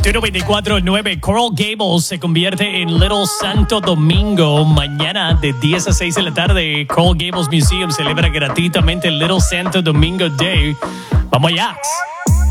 94.9. Coral Gables se convierte en Little Santo Domingo. Mañana de 10 a 6 de la tarde, Coral Gables Museum celebra gratuitamente el Little Santo Domingo Day. ¡Vamos allá!